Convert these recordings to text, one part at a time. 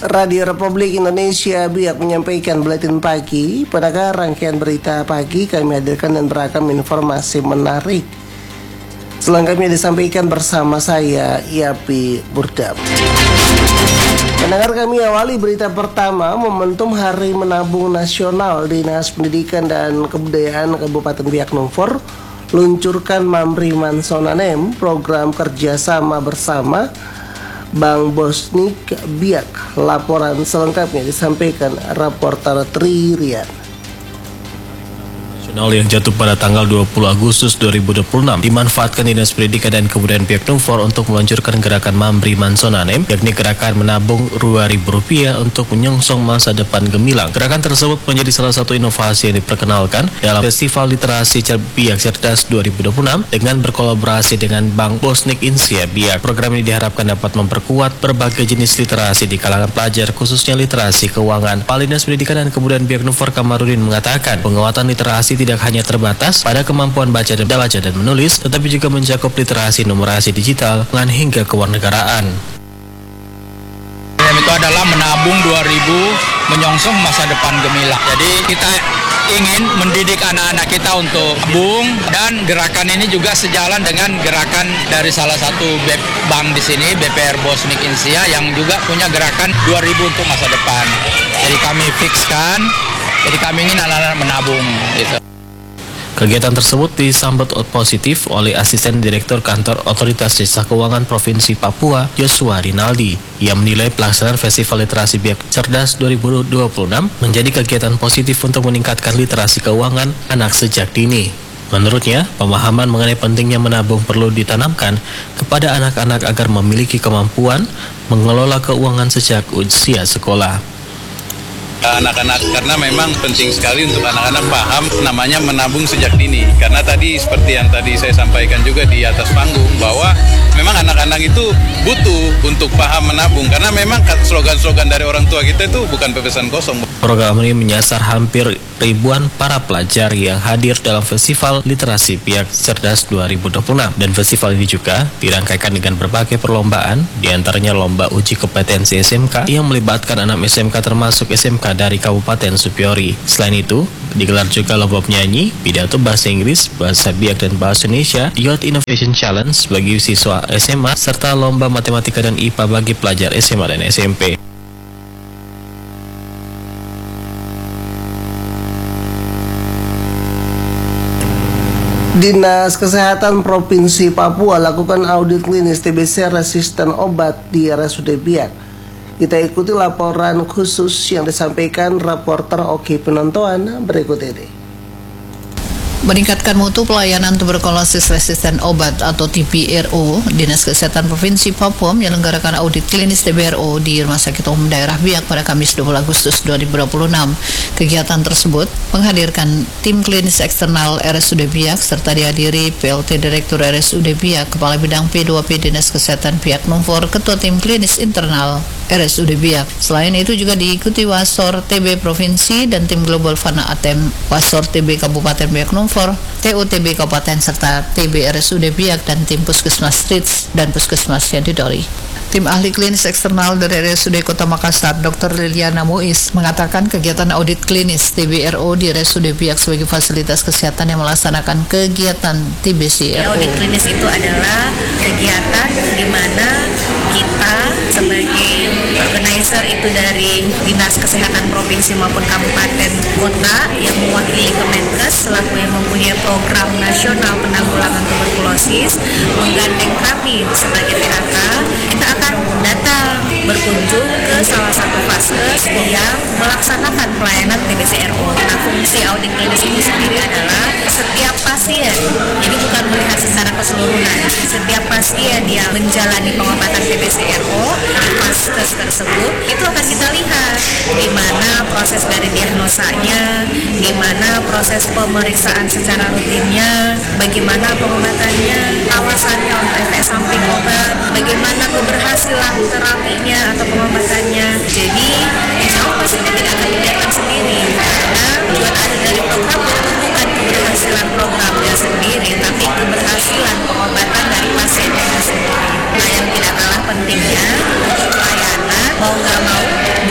Radio Republik Indonesia Biak menyampaikan buletin pagi. Pada rangkaian berita pagi kami hadirkan dan beragam informasi menarik. Selengkapnya disampaikan bersama saya, Yapi Burdam. Pendengar, kami awali berita pertama. Momentum Hari Menabung Nasional, Dinas Pendidikan dan Kebudayaan Kabupaten Biak Numfor luncurkan Mamri Mansonanem, program kerjasama bersama Bank Bosnik Biak. Laporan selengkapnya disampaikan reporter Tri Rian. Yang jatuh pada tanggal 20 Agustus 2026 dimanfaatkan Dinas Pendidikan dan Kebudayaan Biak Numfor untuk meluncurkan gerakan Mamri Mansonanem, yakni gerakan menabung Rp2.000 untuk menyongsong masa depan gemilang. Gerakan tersebut menjadi salah satu inovasi yang diperkenalkan dalam Festival Literasi Biak Cerdas 2026 dengan berkolaborasi dengan Bank Bosnik Insia Biak. Program ini diharapkan dapat memperkuat berbagai jenis literasi di kalangan pelajar, khususnya literasi keuangan. Kepala Dinas Pendidikan dan Kebudayaan Biak Numfor Kamarudin mengatakan penguatan literasi tidak hanya terbatas pada kemampuan baca dan menulis, tetapi juga mencakup literasi numerasi digital, hingga kewarganegaraan. Itu adalah menabung 2.000 menyongsong masa depan gemilang. Jadi kita ingin mendidik anak-anak kita untuk nabung, dan gerakan ini juga sejalan dengan gerakan dari salah satu bank di sini, BPR Bosnik Insia, yang juga punya gerakan 2.000 untuk masa depan. Jadi kami fikskan, jadi kami ingin anak-anak menabung gitu. Kegiatan tersebut disambut positif oleh Asisten Direktur Kantor Otoritas Jasa Keuangan Provinsi Papua, Joshua Rinaldi. Ia menilai pelaksanaan Festival Literasi Biak Cerdas 2026 menjadi kegiatan positif untuk meningkatkan literasi keuangan anak sejak dini. Menurutnya, pemahaman mengenai pentingnya menabung perlu ditanamkan kepada anak-anak agar memiliki kemampuan mengelola keuangan sejak usia sekolah. Anak-anak, karena memang penting sekali untuk anak-anak paham namanya menabung sejak dini. Karena tadi seperti yang tadi saya sampaikan juga di atas panggung, bahwa memang anak-anak itu butuh untuk paham menabung, karena memang slogan-slogan dari orang tua kita itu bukan pepesan kosong. Program ini menyasar hampir ribuan para pelajar yang hadir dalam Festival Literasi Biak Cerdas 2026, dan festival ini juga dirangkaikan dengan berbagai perlombaan, diantaranya lomba uji kompetensi SMK yang melibatkan 6 SMK termasuk SMK dari Kabupaten Supiori. Selain itu, digelar juga lomba penyanyi, pidato bahasa Inggris, bahasa Biak dan bahasa Indonesia, Youth Innovation Challenge bagi siswa SMA, serta lomba matematika dan IPA bagi pelajar SMA dan SMP. Dinas Kesehatan Provinsi Papua lakukan audit klinis TBC resisten obat di RSUD Biak. Kita ikuti laporan khusus yang disampaikan reporter Oki Penontoan berikut ini. Meningkatkan mutu pelayanan tuberkulosis resisten obat atau TBRO, Dinas Kesehatan Provinsi Papua menyelenggarakan audit klinis TBRO di Rumah Sakit Umum Daerah Biak pada Kamis 20 Agustus 2026. Kegiatan tersebut menghadirkan tim klinis eksternal RSUD Biak serta dihadiri PLT Direktur RSUD Biak, Kepala Bidang P2P Dinas Kesehatan Biak Numfor, Ketua Tim Klinis Internal RSUD Biak. Selain itu juga diikuti Wasor TB Provinsi dan tim Global Fana Atem, Wasor TB Kabupaten Biak Numfor, TUTB Kabupaten serta TB RSUD Biak dan tim Puskesmas Strits dan Puskesmas Yadidori. Tim ahli klinis eksternal dari RSUD Kota Makassar, Dr. Liliana Muiz, mengatakan kegiatan audit klinis TBRO di RSUD Biak sebagai fasilitas kesehatan yang melaksanakan kegiatan TBC. Audit klinis itu adalah kegiatan di mana kita sebagai organizer itu dari Dinas Kesehatan Provinsi maupun Kabupaten Kota yang mewakili Kemenkes selaku yang mempunyai program nasional penanggulangan tuberkulosis menggandeng kami sebagai PAK. Kita akan datang berkunjung ke salah satu vaskes yang melaksanakan pelayanan TBCRO. Nah, fungsi audit klinis ini sendiri adalah setiap pasien, jadi bukan melihat secara keseluruhan, setiap pasien yang menjalani pengobatan TBCRO di vaskes tersebut, itu akan kita lihat gimana proses dari diagnosanya, gimana proses pemeriksaan secara rutinnya, bagaimana pengobatannya, awasannya untuk efek samping obat, bagaimana keberhasilan terapinya atau pengobatannya. Jadi insya Allah pasiennya tidak akan dilihatkan sendiri, karena tujuan ada dari program itu bukan keberhasilan programnya sendiri, tapi keberhasilan pengobatan dari pasiennya sendiri. Nah, yang tidak kalah pentingnya untuk pelayanan, mau nggak mau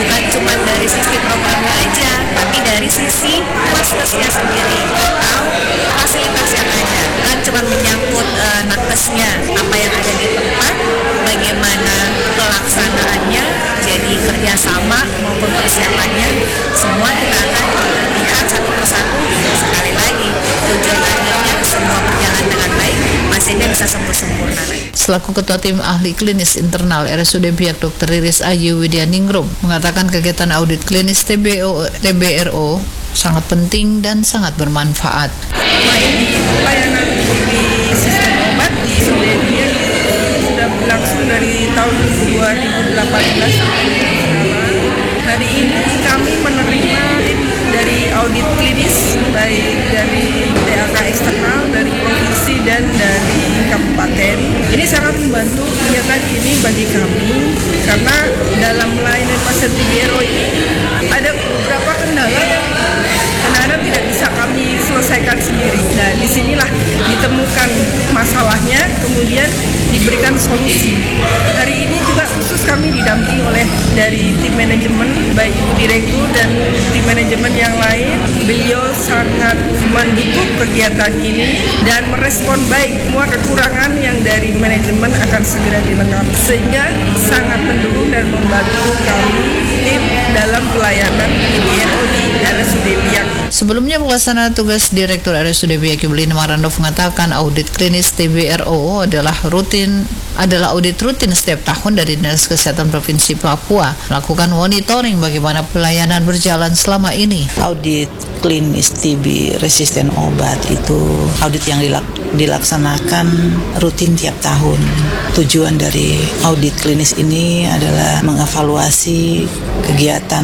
selaku Ketua Tim Ahli Klinis Internal RSUD Biak Dr. Riris Ayu Widyaningrum mengatakan kegiatan audit klinis TBRO sangat penting dan sangat bermanfaat. Pelayanan di sistem obat di Sudebiak sudah berlangsung dari tahun 2018 sampai sekarang. Hari ini kami menerima dari audit klinis baik dari DAK eksternal, dari provinsi dan dari kabupaten. Ini sangat membantu kegiatan ini bagi kami karena dalam melayani pasien TBRO ini ada beberapa kendala yang kadang-kadang tidak bisa kami selesaikan sendiri. Nah, disinilah ditemukan masalahnya, kemudian diberikan solusi. Hari ini juga khusus kami didampingi oleh dari tim manajemen, baik direktur dan tim manajemen yang lain. Beliau sangat mendukung kegiatan ini dan merespon baik semua kekurangan yang dari manajemen akan segera dilengkapi, sehingga sangat mendukung dan membantu kami tim dalam pelayanan TBRO di RSUD Biak. Sebelumnya pelaksana tugas Direktur RSUD Biak Yubelina Marandov mengatakan audit klinis TBRO adalah audit rutin setiap tahun dari Dinas Kesehatan Provinsi Papua melakukan monitoring bagaimana pelayanan berjalan selama ini. Audit klinis TB resisten obat itu audit yang dilaksanakan rutin tiap tahun. Tujuan dari audit klinis ini adalah mengevaluasi kegiatan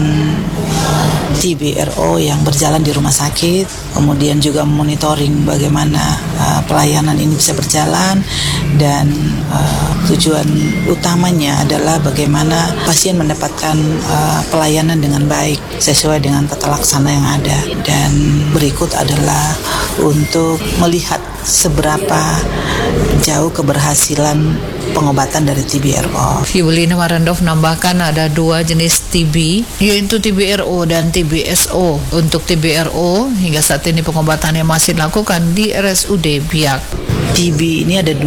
TBRO yang berjalan di rumah sakit, kemudian juga monitoring bagaimana pelayanan ini bisa berjalan, dan tujuan utamanya adalah bagaimana pasien mendapatkan pelayanan dengan baik sesuai dengan tata laksana yang ada. Dan berikut adalah untuk melihat seberapa jauh keberhasilan pengobatan dari TBRO. Yubelina Marandov menambahkan ada 2 jenis TB, yaitu TBRO dan TBSO. Untuk TBRO hingga saat ini pengobatannya masih dilakukan di RSUD Biak. TB ini ada